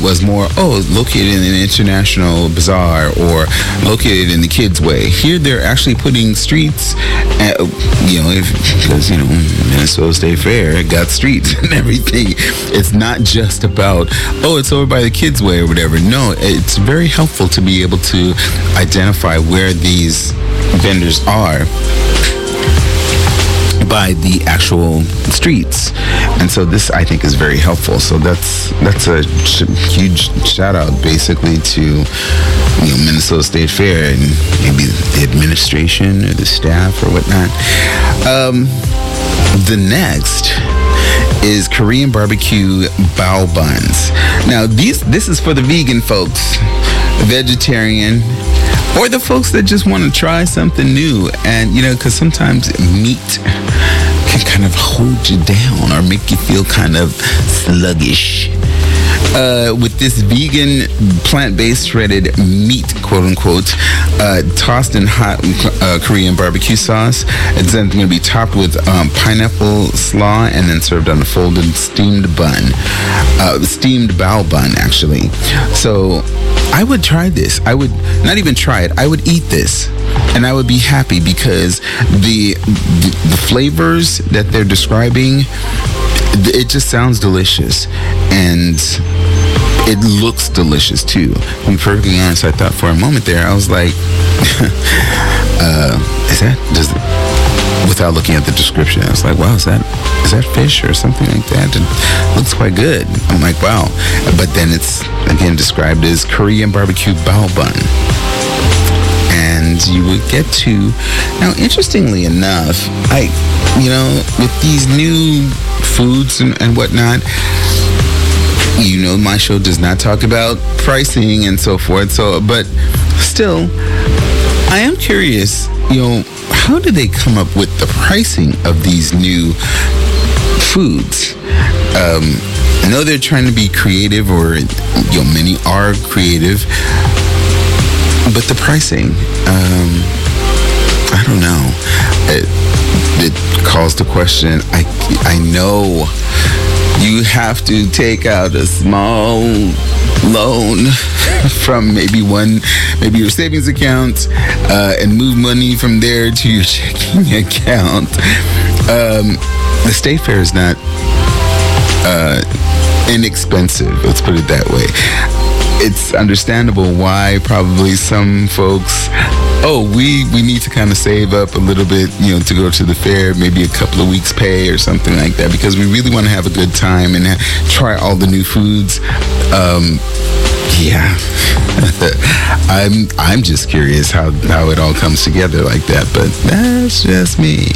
was more, located in an international bazaar or located in the kids' way. Here they're actually putting streets, because Minnesota State Fair got streets and everything. It's not just about, it's over by the kids' way or whatever. No, it's very helpful to be able to identify where these vendors are by the actual streets, and so this, I think, is very helpful. So that's a huge shout out basically to Minnesota State Fair and maybe the administration or the staff or whatnot. The next is Korean barbecue bao buns. Now this is for the vegan folks, vegetarian, or the folks that just want to try something new. And because sometimes meat can kind of hold you down or make you feel kind of sluggish. With this vegan, plant-based shredded meat, quote-unquote, tossed in hot Korean barbecue sauce. It's then going to be topped with pineapple slaw and then served on a folded steamed bun. Steamed bao bun, actually. So I would try this. I would not even try it. I would eat this. And I would be happy because the flavors that they're describing, it just sounds delicious. And it looks delicious too. To be perfectly honest, I thought for a moment there, I was like, without looking at the description, I was like, wow, is that fish or something like that? It looks quite good. I'm like, wow. But then it's, again, described as Korean barbecue bao bun. And you would get to, now interestingly enough, with these new foods and whatnot, my show does not talk about pricing and so forth. So, but still, I am curious, how do they come up with the pricing of these new foods? I know they're trying to be creative, or many are creative, but the pricing, I don't know. It calls the question. I know you have to take out a small loan from maybe your savings account and move money from there to your checking account. The State Fair is not inexpensive, let's put it that way. It's understandable why probably some folks, we need to kind of save up a little bit, to go to the fair, maybe a couple of weeks pay or something like that, because we really want to have a good time and try all the new foods. Yeah. I'm just curious how it all comes together like that, but that's just me.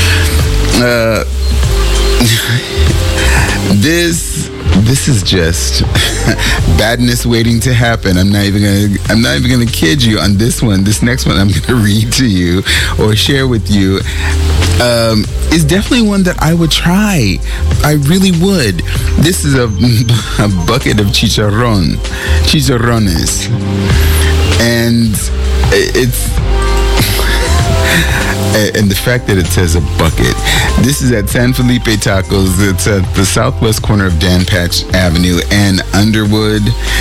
This is just badness waiting to happen. I'm not even gonna kid you on this one. This next one I'm gonna read to you or share with you is definitely one that I would try. I really would. This is a bucket of chicharrones, and it's. And the fact that it says a bucket. This is at San Felipe Tacos. It's at the southwest corner of Dan Patch Avenue and Underwood.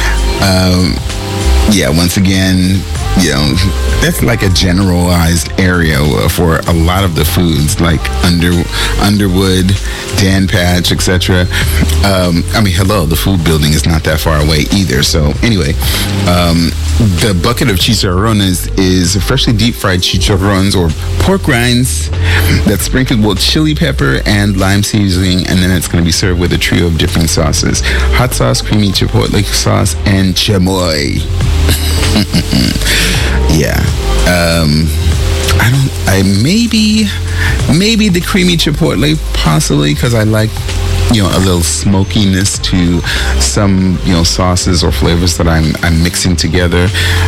Once again, that's like a generalized area for a lot of the foods, like Underwood, Dan Patch, etc. Hello, the food building is not that far away either. So anyway, the bucket of chicharrones is freshly deep fried chicharrones or pork rinds that's sprinkled with chili pepper and lime seasoning, and then it's going to be served with a trio of different sauces: hot sauce, creamy chipotle sauce, and chamoy. Yeah. Maybe the creamy chipotle, possibly, because I like, a little smokiness to some, sauces or flavors that I'm mixing together.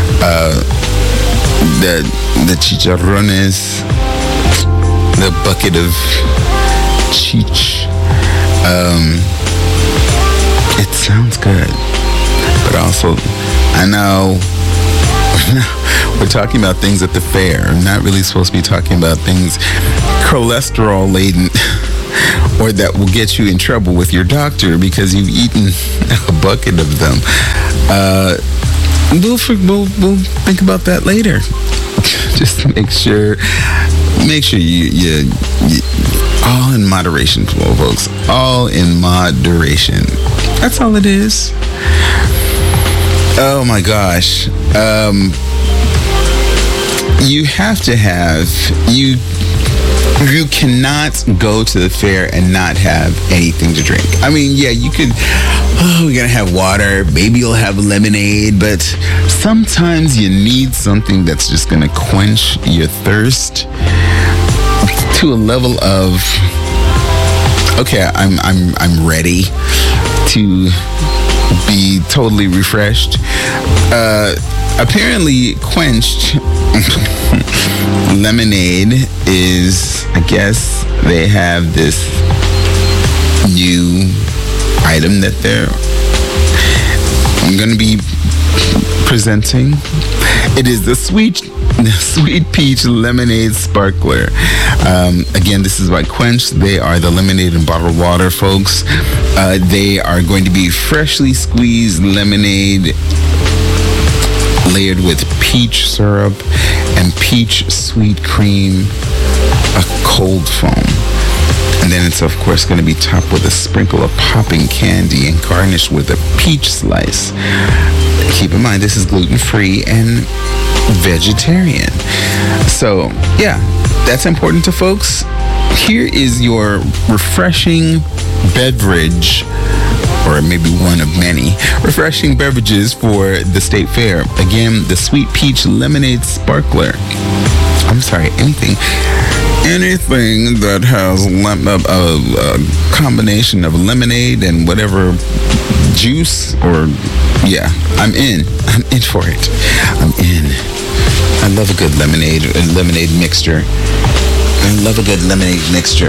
The chicharrones, the bucket of chich. It sounds good, but also, I know we're talking about things at the fair. I'm not really supposed to be talking about things cholesterol laden or that will get you in trouble with your doctor because you've eaten a bucket of them. We'll think about that later. Just make sure you all in moderation, folks. All in moderation. That's all it is. Oh my gosh. You have to have you cannot go to the fair and not have anything to drink. I mean, yeah, you could, we're going to have water, maybe you'll have lemonade, but sometimes you need something that's just going to quench your thirst to a level of, okay, I'm ready to be totally refreshed. Apparently quenched lemonade is, I guess they have this new item that I'm going to be presenting. It is the sweet peach lemonade sparkler. Again, this is by Quench. They are the lemonade and bottled water, folks. They are going to be freshly squeezed lemonade layered with peach syrup and peach sweet cream, a cold foam. And then it's, of course, going to be topped with a sprinkle of popping candy and garnished with a peach slice. Keep in mind, this is gluten-free and vegetarian. So, yeah, that's important to folks. Here is your refreshing beverage, or maybe one of many refreshing beverages for the State Fair. Again, the Sweet Peach Lemonade Sparkler. I'm sorry, anything that has a combination of lemonade and whatever juice, or yeah, I'm in for it. I'm in. I love a good lemonade mixture. I love a good lemonade mixture.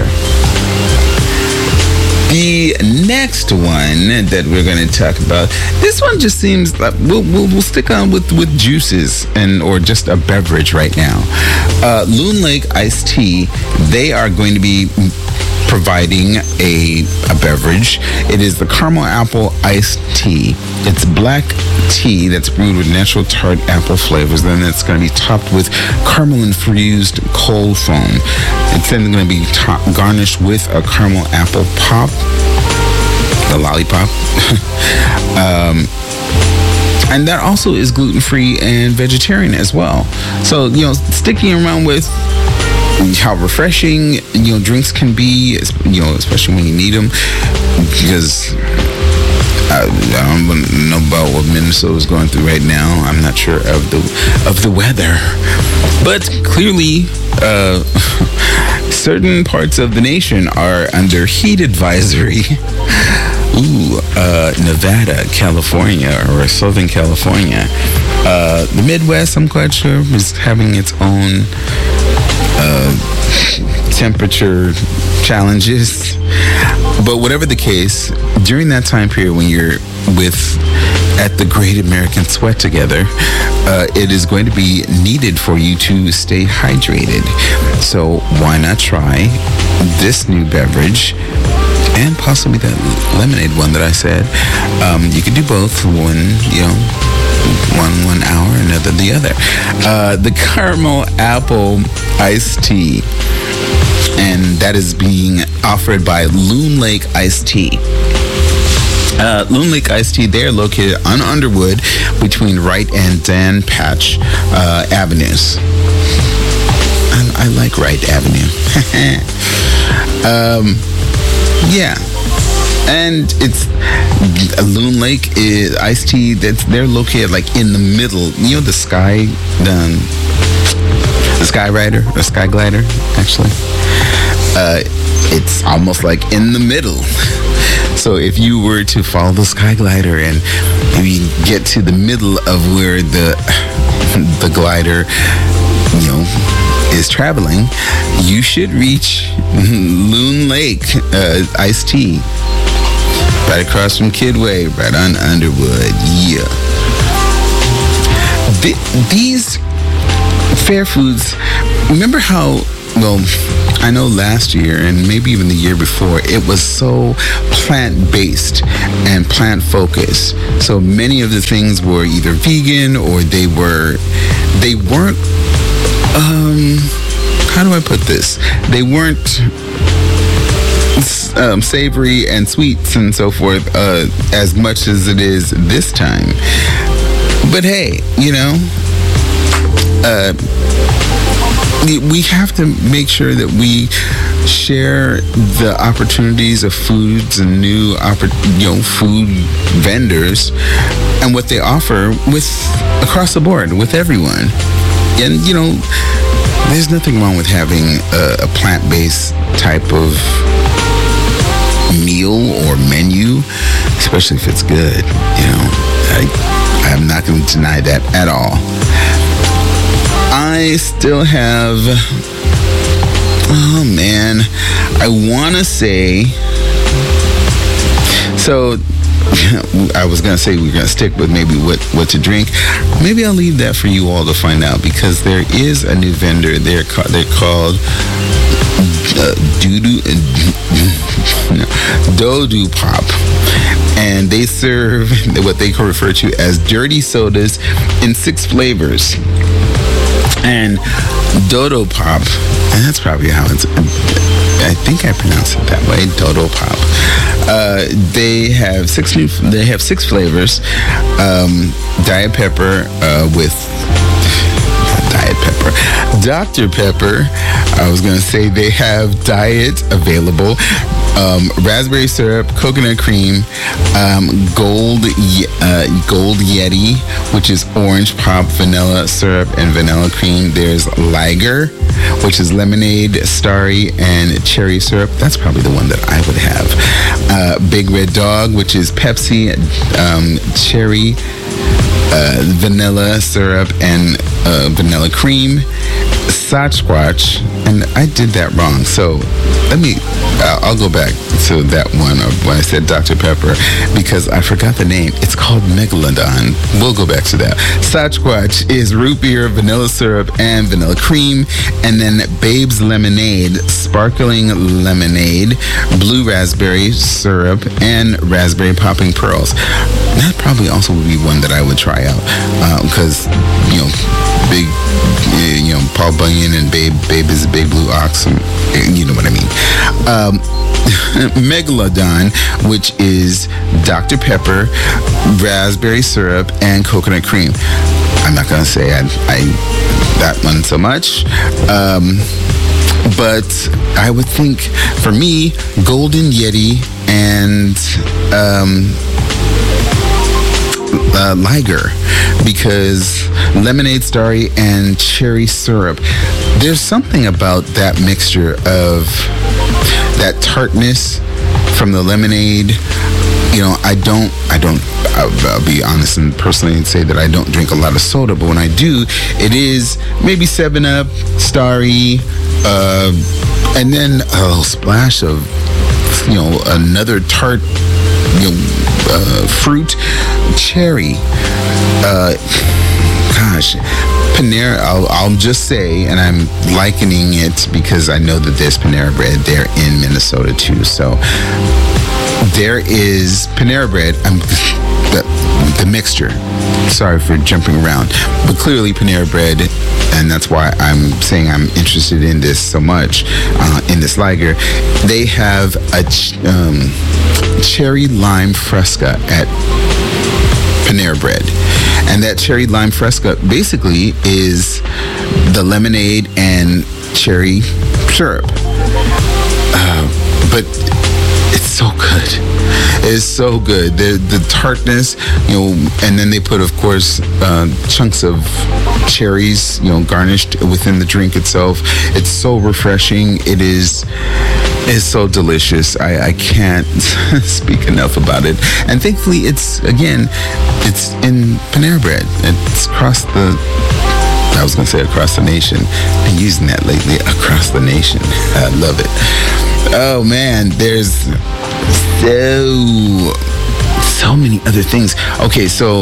The next one that we're going to talk about, this one just seems like we'll stick on with juices or just a beverage right now. Loon Lake Iced Tea, they are going to be providing a beverage. It is the caramel apple iced tea. It's black tea that's brewed with natural tart apple flavors. Then it's going to be topped with caramel infused cold foam. It's then going to be garnished with a caramel apple pop, the lollipop. And that also is gluten-free and vegetarian as well. So, sticking around with how refreshing, drinks can be, especially when you need them, because I don't know about what Minnesota is going through right now. I'm not sure of the weather, but clearly certain parts of the nation are under heat advisory. Nevada, California, or Southern California. The Midwest, I'm quite sure, is having its own temperature challenges. But whatever the case, during that time period when you're at the Great American Sweat together, it is going to be needed for you to stay hydrated. So why not try this new beverage and possibly that lemonade one that I said? You could do both. One hour, another the other. The caramel apple iced tea, and that is being offered by Loon Lake Iced Tea. Loon Lake Iced Tea, they're located on Underwood between Wright and Dan Patch Avenues. I like Wright Avenue. Yeah. And it's Loon Lake Iced Tea. They're located like in the middle. The Sky Glider, actually. It's almost like in the middle. So if you were to follow the Sky Glider and maybe get to the middle of where the glider, is traveling, you should reach Loon Lake Iced Tea. Right across from Kidway, right on Underwood. Yeah. These fair foods, remember how well, I know last year and maybe even the year before, it was so plant-based and plant-focused. So many of the things were either vegan or they weren't, how do I put this? They weren't savory and sweets and so forth as much as it is this time. But hey, we have to make sure that we share the opportunities of foods and new food vendors and what they offer with across the board with everyone. And there's nothing wrong with having a plant-based type of meal or menu, especially if it's good. I'm not going to deny that at all. I still have, I want to say, so I was going to say we're going to stick with maybe what to drink. Maybe I'll leave that for you all to find out, because there is a new vendor. They're called Dodo Pop, and they serve what they refer to as dirty sodas in 6 flavors. And Dodo Pop, and that's probably how it's, I think I pronounce it that way, Dodo Pop. They have 6 flavors. Diet Pepper with Diet Pepper. Dr. Pepper, I was going to say they have Diet available. Raspberry syrup, coconut cream, Gold Yeti, which is orange pop, vanilla syrup, and vanilla cream. There's Liger, which is lemonade, starry, and cherry syrup. That's probably the one that I would have. Big Red Dog, which is Pepsi, cherry, vanilla syrup, and vanilla cream. Sasquatch, and I did that wrong, so I'll go back to that one when I said Dr. Pepper, because I forgot the name. It's called Megalodon. We'll go back to that. Sasquatch is root beer, vanilla syrup, and vanilla cream. And then Babe's Lemonade, sparkling lemonade, blue raspberry syrup, and raspberry popping pearls. That probably also would be one that I would try out, because, big, Paul Bunyan and Babe is a big blue ox, and you know what I mean. Megalodon, which is Dr. Pepper, raspberry syrup, and coconut cream. I'm not gonna say I that one so much, but I would think for me, Golden Yeti and Liger, because lemonade, starry, and cherry syrup, there's something about that mixture of that tartness from the lemonade. I'll be honest and personally say that I don't drink a lot of soda, but when I do, it is maybe 7-Up, starry, and then a little splash of another tart fruit, cherry. Panera, I'll just say, and I'm likening it because I know that there's Panera Bread there in Minnesota too. So there is Panera Bread. The mixture. Sorry for jumping around, but clearly Panera Bread, and that's why I'm saying I'm interested in this so much, in this Liger. They have a cherry lime fresca at Panera Bread, and that cherry lime fresca basically is the lemonade and cherry syrup, but it's so good. It's so good. The tartness, and then they put, of course, chunks of cherries, garnished within the drink itself. It's so refreshing. It's so delicious. I can't speak enough about it. And thankfully, it's in Panera Bread. It's across the nation. I've been using that lately, across the nation. I love it. Oh man, there's so many other things. Okay, so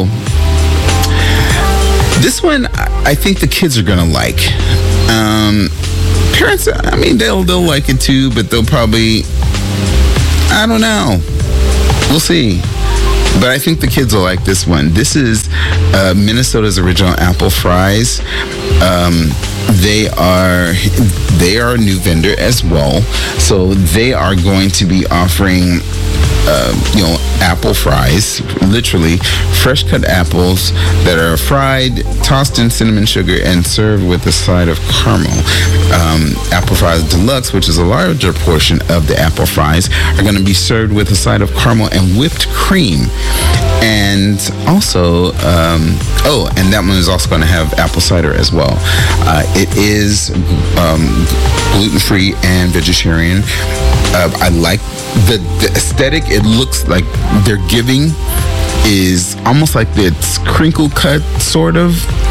this one I think the kids are gonna like. parents, I mean, they'll like it too, but they'll probably, I don't know. We'll see. But I think the kids will like this one. This is Minnesota's original apple fries. They are a new vendor as well. So they are going to be offering apple fries, literally fresh cut apples that are fried, tossed in cinnamon sugar, and served with a side of caramel. Apple fries deluxe, which is a larger portion of the apple fries, are going to be served with a side of caramel and whipped cream. And also, and that one is also going to have apple cider as well. It is gluten-free and vegetarian. I like the aesthetic. It looks like they're giving is almost like it's crinkle cut, sort of,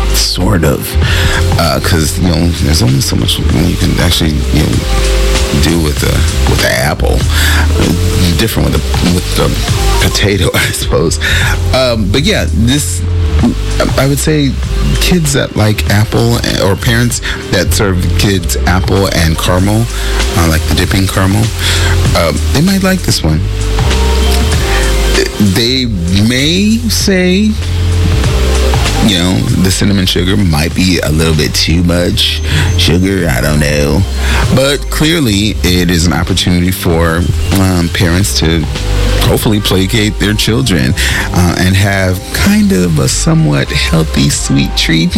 because there's only so much you can actually do with the apple. Different with the potato, I suppose. But yeah, this, I would say kids that like apple, or parents that serve kids apple and caramel, like the dipping caramel, they might like this one. They may say, the cinnamon sugar might be a little bit too much sugar. I don't know. But clearly, it is an opportunity for parents to hopefully placate their children and have kind of a somewhat healthy sweet treat.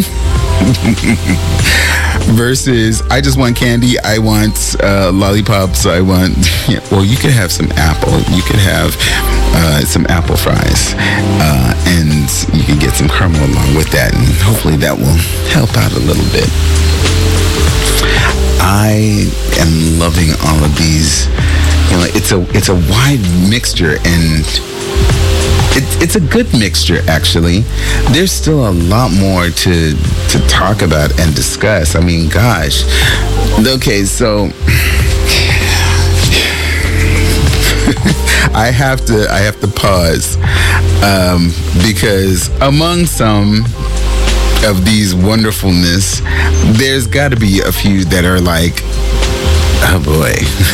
Versus, I just want candy, I want lollipops, I want, you could have some apple, you could have some apple fries, and you can get some caramel along with that, and hopefully that will help out a little bit. I am loving all of these. It's a wide mixture, and it's a good mixture, actually. There's still a lot more to talk about and discuss. I mean, gosh. Okay, so I have to pause because among some of these wonderfulness, there's got to be a few that are like, oh boy.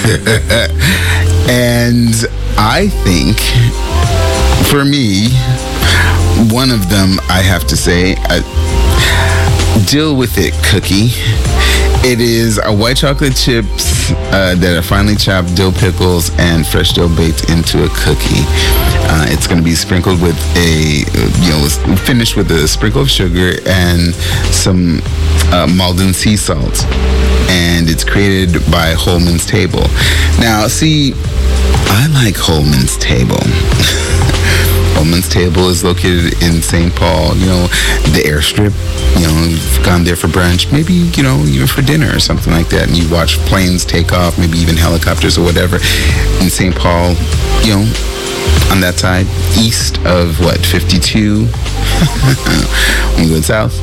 And I think, for me, one of them, I have to say, Deal With It cookie. It is a white chocolate chips that are finely chopped dill pickles and fresh dill baked into a cookie. It's going to be sprinkled with finished with a sprinkle of sugar and some Maldon sea salt. And it's created by Holman's Table. Now, see, I like Holman's Table. Holman's Table is located in St. Paul, the airstrip. You've gone there for brunch, maybe, even for dinner or something like that, and you watch planes take off, maybe even helicopters or whatever, in St. Paul, on that side, east of, 52, when you go south.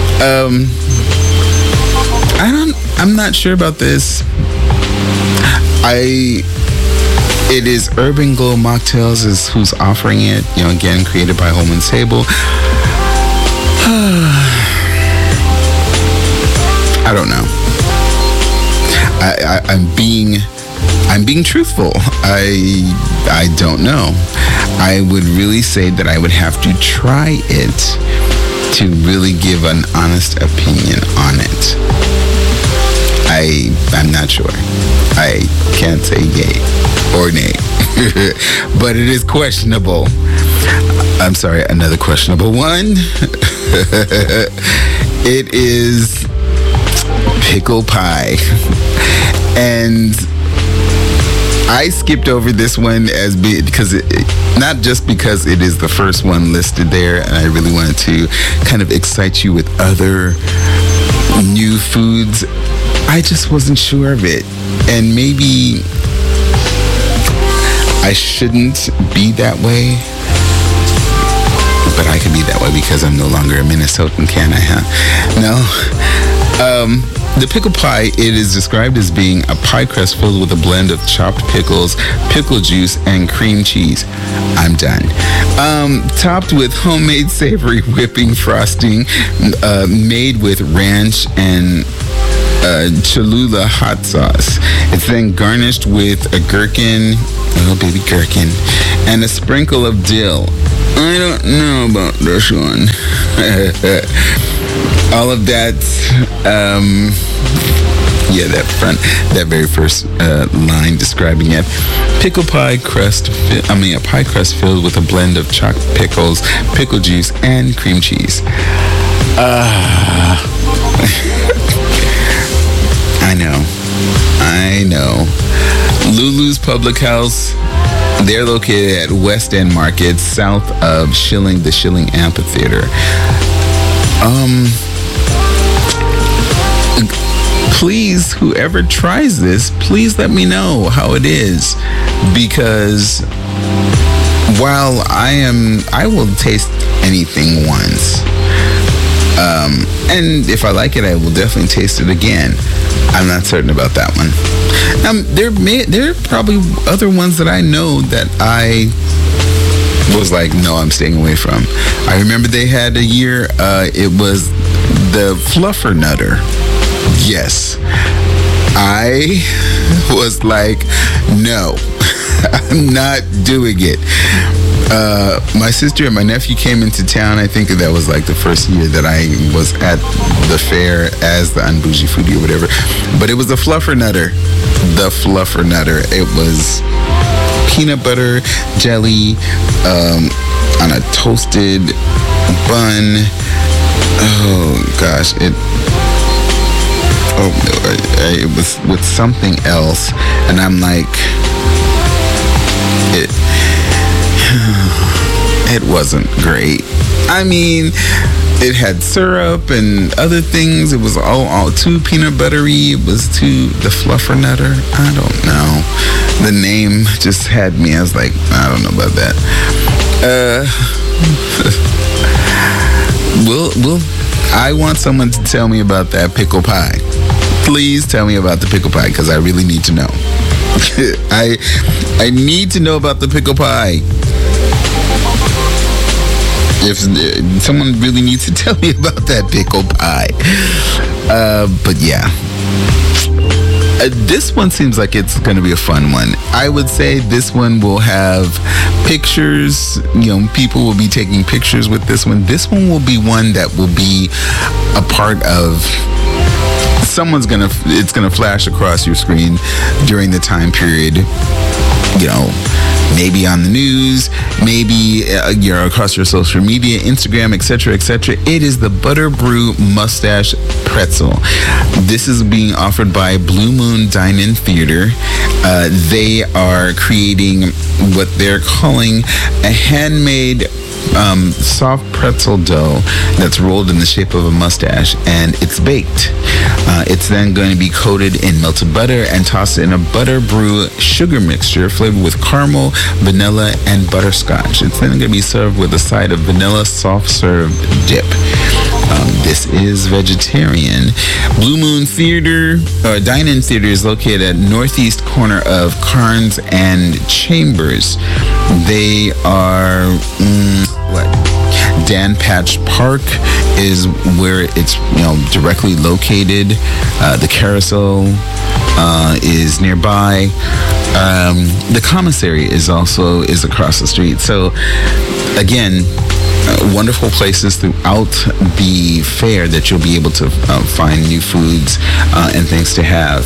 I'm not sure about this. It is Urban Glow Mocktails is who's offering it. Again, created by Holman's Table. I don't know. I'm being truthful. I don't know. I would really say that I would have to try it to really give an honest opinion on it. I'm not sure. I can't say yay or nay. But it is questionable. I'm sorry, another questionable one. It is pickle pie. And I skipped over this one because not just because it is the first one listed there, and I really wanted to kind of excite you with other new foods. I just wasn't sure of it. And maybe I shouldn't be that way. But I could be that way because I'm no longer a Minnesotan, can I, huh? No. The pickle pie, it is described as being a pie crust filled with a blend of chopped pickles, pickle juice, and cream cheese. I'm done. Topped with homemade savory whipping frosting, made with ranch and Cholula hot sauce. It's then garnished with a gherkin, oh baby gherkin, and a sprinkle of dill. I don't know about this one. All of that, that very first line describing it. Pickle pie crust, a pie crust filled with a blend of chopped pickles, pickle juice, and cream cheese. I know. Lulu's Public House, they're located at West End Market, south of the Schilling Amphitheater. Please, whoever tries this, please let me know how it is, because while I will taste anything once, and if I like it, I will definitely taste it again. I'm not certain about that one. There are probably other ones that I know that I was like, no, I'm staying away from. I remember they had a year, it was the Fluffernutter. Yes. I was like, no, I'm not doing it. My sister and my nephew came into town. I think that was like the first year that I was at the fair as the Unbougie Foodie or whatever. But it was the Fluffernutter. The Fluffernutter. It was peanut butter jelly on a toasted bun. Oh gosh, it was with something else, and I'm like, it wasn't great. I mean, it had syrup and other things. It was all too peanut buttery. It was too the Fluffernutter. I don't know. The name just had me. I was like, I don't know about that. I want someone to tell me about that pickle pie. Please tell me about the pickle pie, because I really need to know. I need to know about the pickle pie. If someone really needs to tell me about that pickle pie. But yeah. This one seems like it's going to be a fun one. I would say this one will have pictures. People will be taking pictures with this one. This one will be one that will be a part of it's gonna flash across your screen during the time period, maybe on the news, maybe across your social media, Instagram, etc., etc. It is the Butter Brew Mustache Pretzel. This is being offered by Blue Moon Dine-In Theater. They are creating what they're calling a handmade soft pretzel dough that's rolled in the shape of a mustache, and it's baked. It's then going to be coated in melted butter and tossed in a butter brew sugar mixture flavored with caramel, vanilla, and butterscotch. It's then going to be served with a side of vanilla soft serve dip. This is vegetarian. Blue Moon Theater, or Dine-In Theater, is located at northeast corner of Carnes and Chambers. They are, Dan Patch Park is where it's directly located. The carousel is nearby. The commissary is across the street. So again, wonderful places throughout the fair that you'll be able to find new foods and things to have.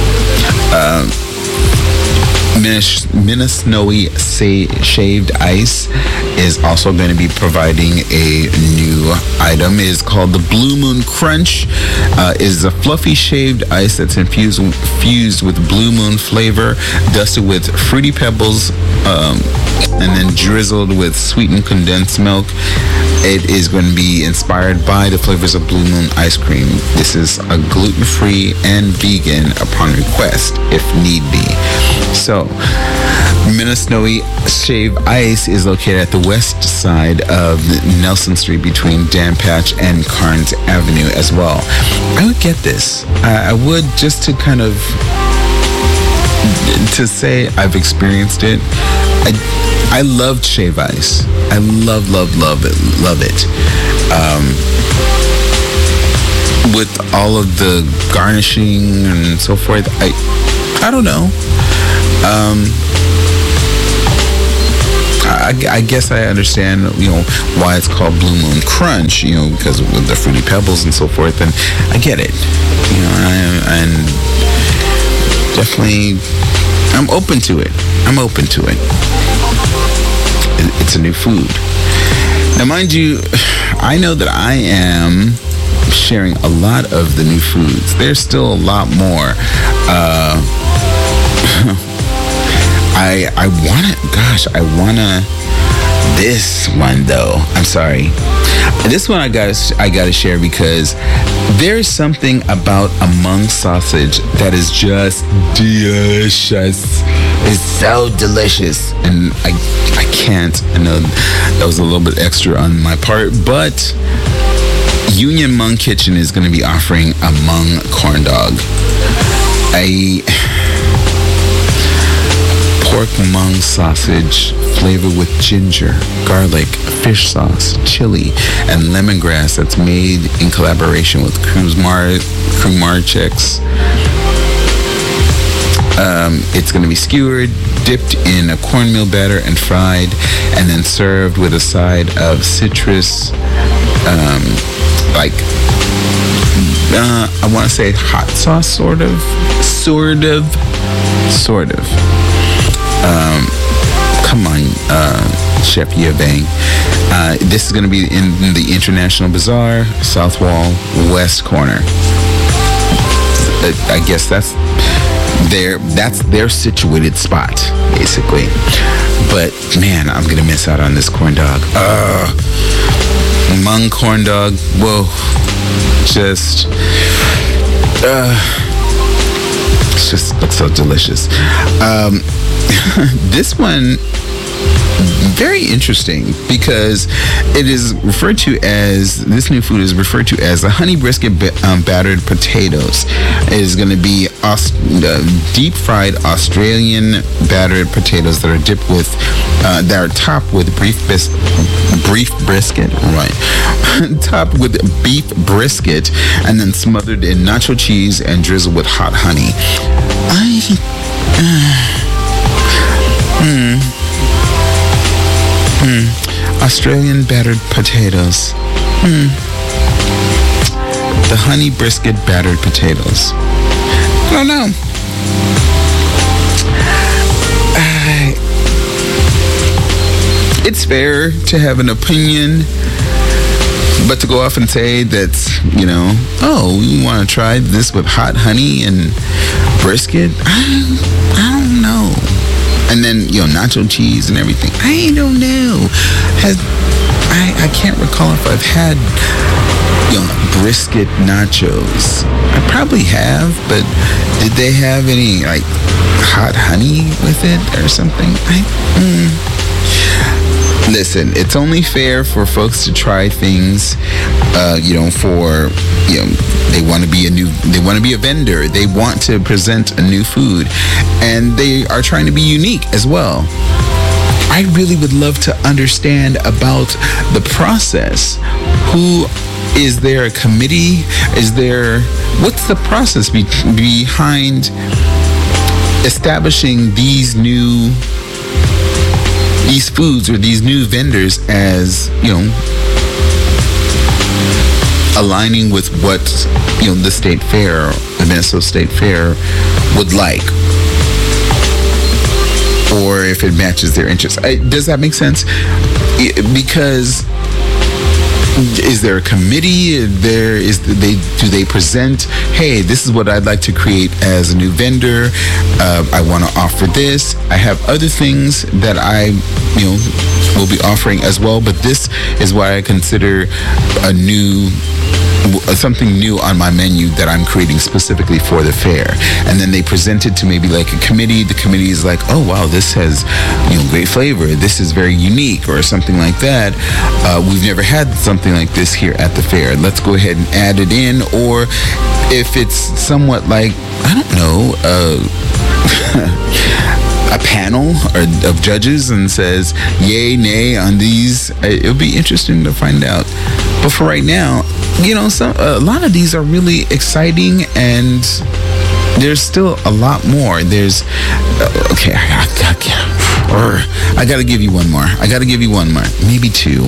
Minnesnowy Shaved Ice is also going to be providing a new item. It is called the Blue Moon Crunch. It is a fluffy shaved ice that's infused with Blue Moon flavor, dusted with fruity pebbles, and then drizzled with sweetened condensed milk. It is going to be inspired by the flavors of Blue Moon ice cream. This is a gluten-free and vegan upon request, if need be. So, Minnesnowy Shaved Ice is located at the west side of Nelson Street between Dan Patch and Carnes Avenue as well. I would get this. I would, just to kind of to say I've experienced it. I loved Shave Ice. I love it. with all of the garnishing and so forth. I don't know. I guess I understand, why it's called Blue Moon Crunch, because of the Fruity Pebbles and so forth, and I get it, and definitely, I'm open to it. It's a new food. Now, mind you, I know that I am sharing a lot of the new foods. There's still a lot more. I wanna this one though. I'm sorry. This one I gotta share because there's something about a Hmong sausage that is just delicious. It's so delicious, and I can't. I know that was a little bit extra on my part, but Union Hmong Kitchen is going to be offering a Hmong corn dog. Pork Hmong sausage flavored with ginger, garlic, fish sauce, chili, and lemongrass that's made in collaboration with Krumar-Chex. It's going to be skewered, dipped in a cornmeal batter, and fried, and then served with a side of citrus, I want to say hot sauce, sort of. Come on, Chef Yabang. This is going to be in the International Bazaar, South Wall, West Corner. I guess that's their situated spot, basically. But man, I'm going to miss out on this corn dog. Hmong corn dog. Whoa. Just it's just looks so delicious. This one, very interesting because it is referred to as, this new food is referred to as the honey brisket battered potatoes. It is going to be deep fried Australian battered potatoes that are dipped with, that are topped with beef brisket, right? Topped with beef brisket and then smothered in nacho cheese and drizzled with hot honey. Australian battered potatoes. The honey brisket battered potatoes. I don't know. It's fair to have an opinion, but to go off and say that, we want to try this with hot honey and brisket, I don't know. And then, nacho cheese and everything. I don't know. I can't recall if I've had, brisket nachos. I probably have, but did they have any, hot honey with it or something? Listen, it's only fair for folks to try things, they want to be a vendor. They want to present a new food, and they are trying to be unique as well. I really would love to understand about the process. Is there a committee? What's the process behind establishing these foods or these new vendors as, aligning with what, the State Fair, the Minnesota State Fair would like? Or if it matches their interests. Does that make sense? Because is there a committee? Do they present, hey, this is what I'd like to create as a new vendor. I want to offer this. I have other things that I, will be offering as well. But this is what I consider something new on my menu that I'm creating specifically for the fair. And then they present it to maybe like a committee. The committee is like, oh wow, this has great flavor, this is very unique, or something like that. We've never had something like this here at the fair, let's go ahead and add it in. Or if it's somewhat like, I don't know, a panel of judges and says yay, nay on these, it'll be interesting to find out. But for right now, a lot of these are really exciting, and there's still a lot more. There's okay, I gotta give you one more. Maybe two.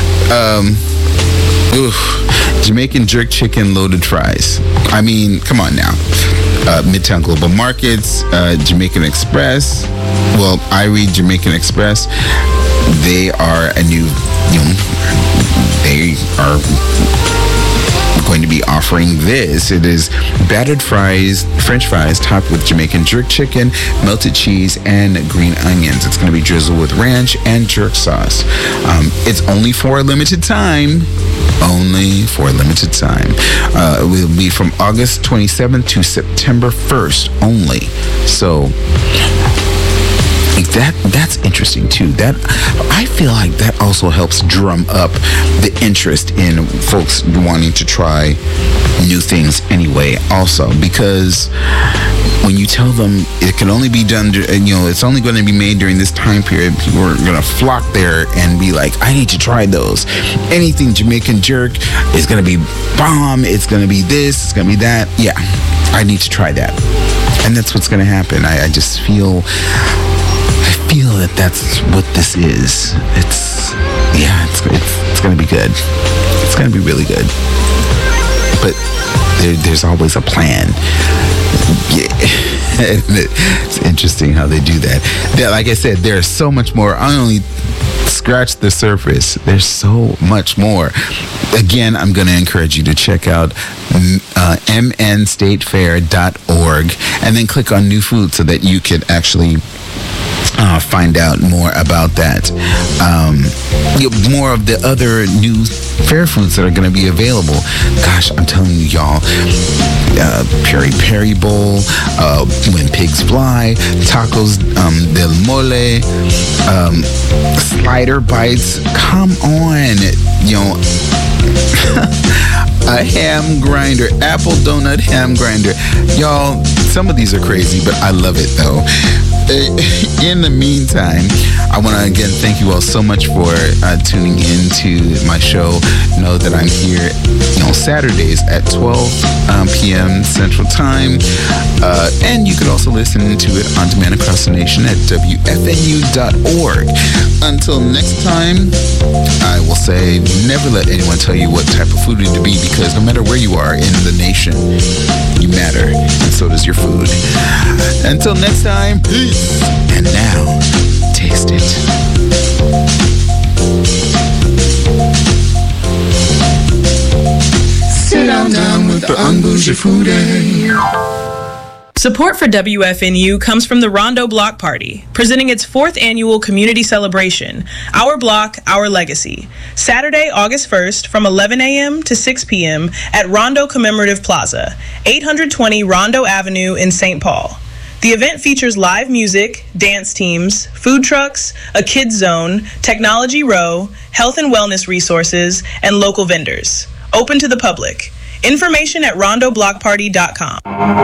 Jamaican jerk chicken loaded fries. I mean, come on now. Midtown Global Markets, Jamaican Express. Well, I read Jamaican Express. They are a new, they are going to be offering this. It is battered fries, French fries topped with Jamaican jerk chicken, melted cheese, and green onions. It's going to be drizzled with ranch and jerk sauce. It's only for a limited time. It will be from August 27th to September 1st only. So that's interesting too. That I feel like that also helps drum up the interest in folks wanting to try new things anyway, also, because when you tell them it can only be done, it's only going to be made during this time period, people are going to flock there and be like, I need to try those. Anything Jamaican jerk is going to be bomb. It's going to be this, it's going to be that. Yeah, I need to try that. And that's what's going to happen. I just feel that that's what this is. It's going to be good. It's going to be really good. But there's always a plan. Yeah. It's interesting how they do that. Like I said, there's so much more. I only scratched the surface. There's so much more. Again, I'm going to encourage you to check out mnstatefair.org and then click on New Food so that you could actually find out more about that. More of the other new fair foods that are going to be available. Gosh, I'm telling you, y'all. Peri Peri Bowl, When Pigs Fly, Tacos del Mole, Slider Bites. Come on, a ham grinder, apple donut ham grinder. Y'all, some of these are crazy, but I love it though. In the meantime, I want to again thank you all so much for tuning in to my show. Know that I'm here Saturdays at 12 p.m. Central Time. And you could also listen to it on demand across the nation at WFNU.org. Until next time, I will say never let anyone tell you what type of food to be, because no matter where you are in the nation, you matter, and so does your food. Until next time, peace. And now, taste it. Sit down with the Unbougie Foodie. Support for WFNU comes from the Rondo Block Party, presenting its 4th annual community celebration, Our Block, Our Legacy, Saturday, August 1st from 11 a.m. to 6 p.m. at Rondo Commemorative Plaza, 820 Rondo Avenue in St. Paul. The event features live music, dance teams, food trucks, a kids zone, technology row, health and wellness resources, and local vendors. Open to the public. Information at rondoblockparty.com.